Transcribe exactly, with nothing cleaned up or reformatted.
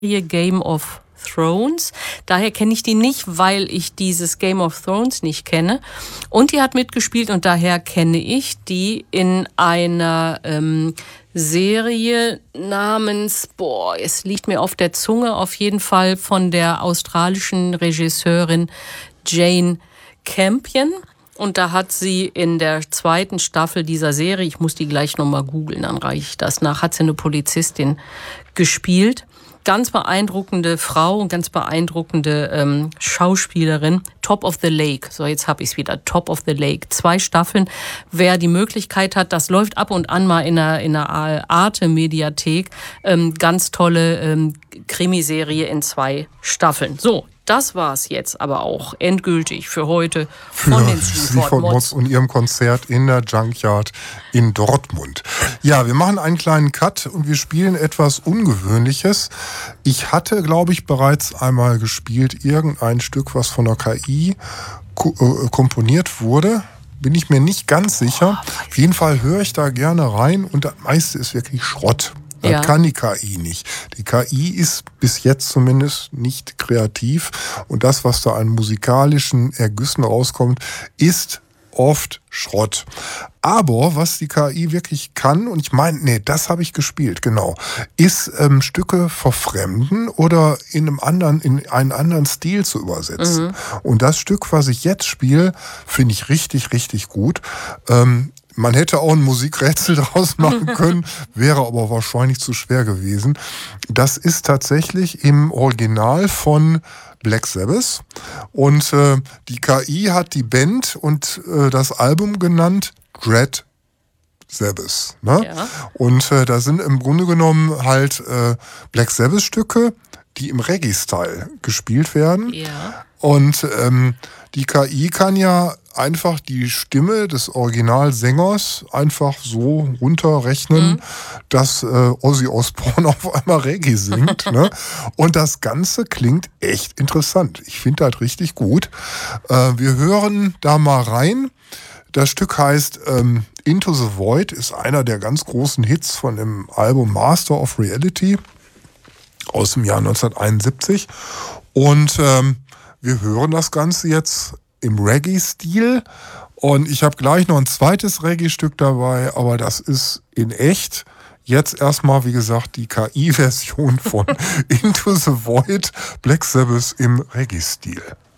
Hier Game of Thrones. Daher kenne ich die nicht, weil ich dieses Game of Thrones nicht kenne. Und die hat mitgespielt und daher kenne ich die in einer ähm, Serie namens, boah, es liegt mir auf der Zunge, auf jeden Fall von der australischen Regisseurin Jane Campion. Und da hat sie in der zweiten Staffel dieser Serie, ich muss die gleich nochmal googeln, dann reiche ich das nach, hat sie eine Polizistin gespielt. Ganz beeindruckende Frau und ganz beeindruckende ähm, Schauspielerin. Top of the Lake. So, jetzt habe ich es wieder. Top of the Lake. Zwei Staffeln. Wer die Möglichkeit hat, das läuft ab und an mal in einer, in einer Arte-Mediathek. Ähm, ganz tolle ähm, Krimiserie in zwei Staffeln. So, das war's jetzt aber auch endgültig für heute von den Sleaford Mods und ihrem Konzert in der Junkyard in Dortmund. Ja, wir machen einen kleinen Cut und wir spielen etwas Ungewöhnliches. Ich hatte, glaube ich, bereits einmal gespielt, irgendein Stück, was von der K I ko- äh, komponiert wurde. Bin ich mir nicht ganz sicher. Auf jeden Fall höre ich da gerne rein und das meiste ist wirklich Schrott. Das Ja. kann die K I nicht. Die K I ist bis jetzt zumindest nicht kreativ. Und das, was da an musikalischen Ergüssen rauskommt, ist oft Schrott. Aber was die K I wirklich kann, und ich meine, nee, das habe ich gespielt, genau, ist ähm, Stücke verfremden oder in einem anderen, in einen anderen Stil zu übersetzen. Mhm. Und das Stück, was ich jetzt spiele, finde ich richtig, richtig gut. Ähm, Man hätte auch ein Musikrätsel draus machen können, wäre aber wahrscheinlich zu schwer gewesen. Das ist tatsächlich im Original von Black Sabbath und äh, die K I hat die Band und äh, das Album genannt Dread Sabbath. Ne? Ja. Und äh, da sind im Grunde genommen halt äh, Black Sabbath Stücke, die im Reggae-Style gespielt werden. Ja. Und ähm, die K I kann ja einfach die Stimme des Originalsängers einfach so runterrechnen, mhm. dass äh, Ozzy Osbourne auf einmal Reggae singt. Ne? Und das Ganze klingt echt interessant. Ich finde das richtig gut. Äh, wir hören da mal rein. Das Stück heißt ähm, Into the Void, ist einer der ganz großen Hits von dem Album Master of Reality aus dem Jahr neunzehnhunderteinundsiebzig. Und ähm, wir hören das Ganze jetzt im Reggae-Stil. Und ich habe gleich noch ein zweites Reggae-Stück dabei, aber das ist in echt. Jetzt erstmal, wie gesagt, die K I-Version von Into the Void, Black Sabbath im Reggae-Stil.